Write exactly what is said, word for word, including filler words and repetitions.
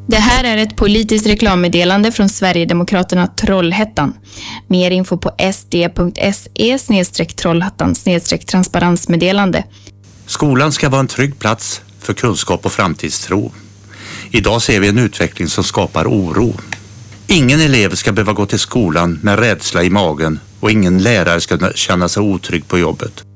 Det här är ett politiskt reklammeddelande från Sverigedemokraterna Trollhättan. Mer info på sd.se snedstreck trollhättan snedstreck transparensmeddelande. Skolan ska vara en trygg plats för kunskap och framtidstro. Idag ser vi en utveckling som skapar oro. Ingen elev ska behöva gå till skolan med rädsla i magen och ingen lärare ska känna sig otrygg på jobbet.